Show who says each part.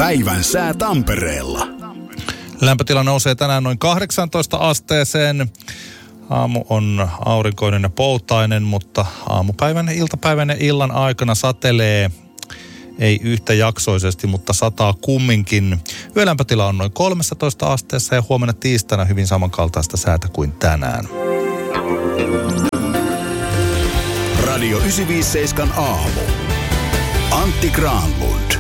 Speaker 1: Päivän sää Tampereella.
Speaker 2: Lämpötila nousee tänään noin 18 asteeseen. Aamu on aurinkoinen ja poutainen, mutta aamupäivän, iltapäivän ja illan aikana satelee. Ei yhtäjaksoisesti, mutta sataa kumminkin. Yölämpötila on noin 13 asteessa ja huomenna tiistaina hyvin samankaltaista säätä kuin tänään.
Speaker 1: Radio 957 aamu. Antti Granlund.